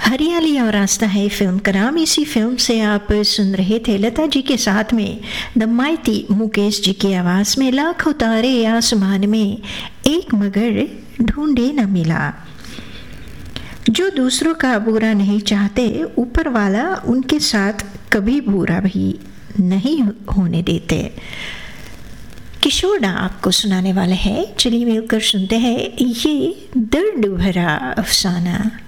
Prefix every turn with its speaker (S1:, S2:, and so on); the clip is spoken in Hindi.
S1: हरियाली और रास्ता है फिल्म का नाम। इसी फिल्म से आप सुन रहे थे लता जी के साथ में द माइटी मुकेश जी की आवाज़ में लाखों तारे आसमान में एक मगर ढूंढे न मिला। जो दूसरों का बुरा नहीं चाहते, ऊपर वाला उनके साथ कभी बुरा भी नहीं होने देते। किशोर दा आपको सुनाने वाले हैं। चलिए मिलकर सुनते हैं ये दर्द भरा अफसाना।